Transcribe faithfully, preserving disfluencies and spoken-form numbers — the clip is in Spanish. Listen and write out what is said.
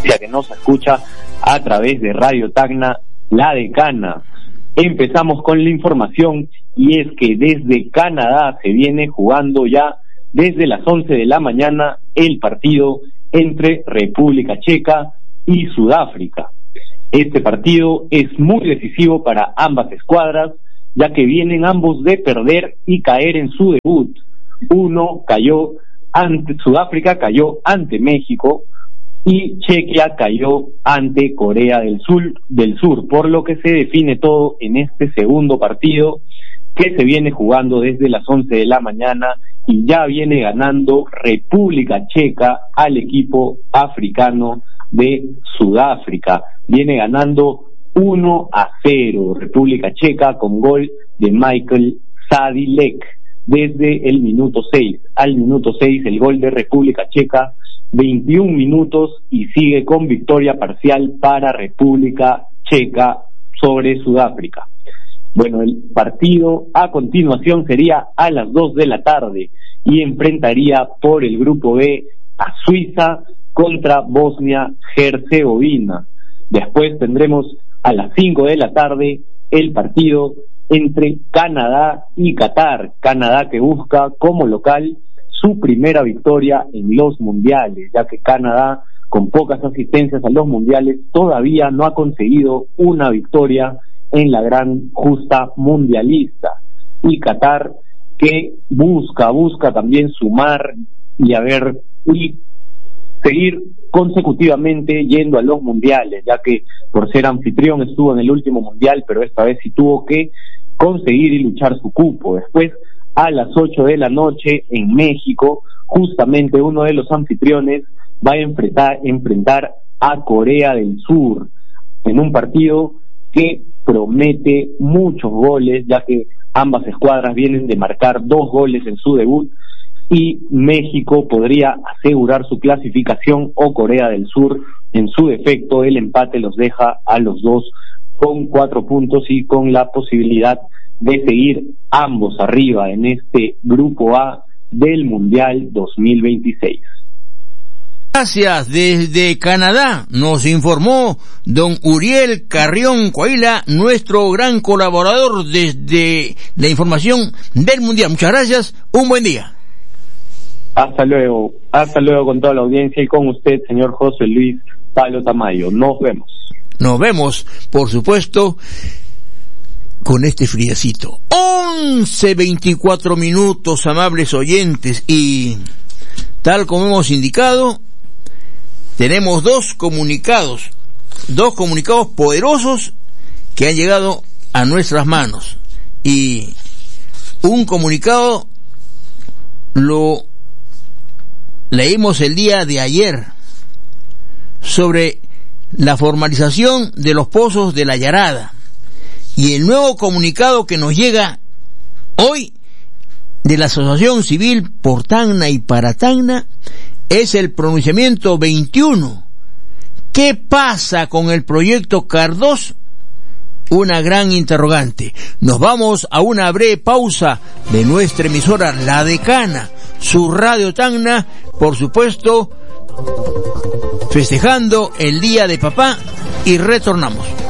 audiencia que nos escucha a través de Radio Tacna, La Decana. Empezamos con la información y es que desde Canadá se viene jugando ya desde las once de la mañana el partido entre República Checa y Sudáfrica. Este partido es muy decisivo para ambas escuadras, ya que vienen ambos de perder y caer en su debut. Uno cayó ante Sudáfrica, cayó ante México, y Chequia cayó ante Corea del Sur, del Sur, por lo que se define todo en este segundo partido que se viene jugando desde las once de la mañana y ya viene ganando República Checa al equipo africano de Sudáfrica. Viene ganando uno a cero República Checa con gol de Michael Sadilek desde el minuto seis. Al minuto seis el gol de República Checa, veintiún minutos, y sigue con victoria parcial para República Checa sobre Sudáfrica. Bueno, el partido a continuación sería a las dos de la tarde y enfrentaría por el grupo B a Suiza contra Bosnia-Herzegovina. Después tendremos a las cinco de la tarde el partido entre Canadá y Qatar. Canadá que busca como local su primera victoria en los mundiales, ya que Canadá, con pocas asistencias a los mundiales, todavía no ha conseguido una victoria en la gran justa mundialista. Y Qatar que busca, busca también sumar y a ver, y seguir consecutivamente yendo a los mundiales, ya que por ser anfitrión estuvo en el último mundial, pero esta vez sí tuvo que conseguir y luchar su cupo. Después, a las ocho de la noche en México, justamente uno de los anfitriones va a enfrentar, enfrentar a Corea del Sur en un partido que promete muchos goles, ya que ambas escuadras vienen de marcar dos goles en su debut y México podría asegurar su clasificación o Corea del Sur, en su defecto el empate los deja a los dos con cuatro puntos y con la posibilidad de seguir ambos arriba en este grupo A del Mundial dos mil veintiséis. Gracias. Desde Canadá nos informó don Uriel Carrión Coahuila, nuestro gran colaborador desde la información del Mundial. Muchas gracias, un buen día. Hasta luego, hasta luego con toda la audiencia y con usted, señor José Luis Palo Tamayo. Nos vemos. Nos vemos, por supuesto, con este friecito. once veinticuatro minutos, amables oyentes, y tal como hemos indicado, tenemos dos comunicados, dos comunicados poderosos que han llegado a nuestras manos. Y un comunicado lo leímos el día de ayer sobre la formalización de los pozos de la Yarada. Y el nuevo comunicado que nos llega hoy de la Asociación Civil por Tacna y para Tacna es el pronunciamiento veintiuno. ¿Qué pasa con el proyecto Cardós? Una gran interrogante. Nos vamos a una breve pausa de nuestra emisora La Decana, su Radio Tacna, por supuesto, festejando el Día de Papá, y retornamos.